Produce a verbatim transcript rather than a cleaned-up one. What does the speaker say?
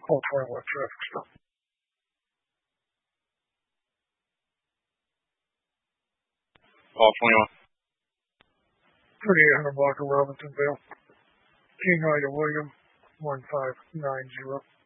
Call twenty-one traffic stop. Call twenty-one. thirty-eight hundred block of Robinsonville. King Ida William, one five nine zero.